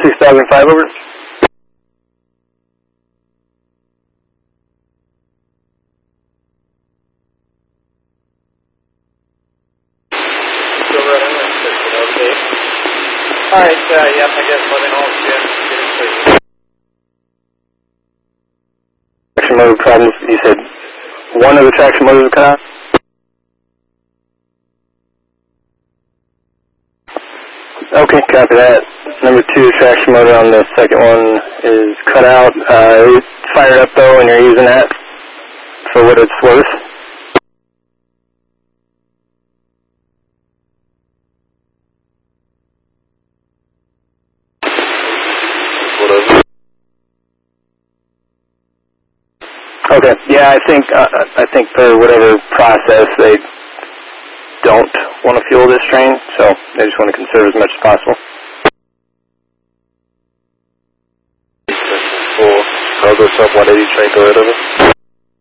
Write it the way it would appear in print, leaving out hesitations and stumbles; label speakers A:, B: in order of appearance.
A: 6005, over.
B: Alright, yep, I guess letting all students get in place.
A: Traction motor problems, you said one of the traction motors cut out? Okay, copy that. Number 2 traction motor on the second one is cut out. It's fired up though, and you're using that for what it's worth. Okay, yeah, I think for whatever process they don't want to fuel this train, so they just want to conserve as much as possible.
C: Cool. How's this up 180 train go ahead of it?